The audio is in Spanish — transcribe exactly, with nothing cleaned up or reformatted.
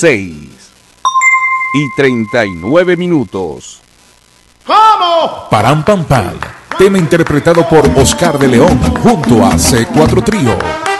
seis y treinta y nueve minutos. ¡Vamos! Param Pam Pam, tema interpretado por Oscar de León junto a C cuatro Trío.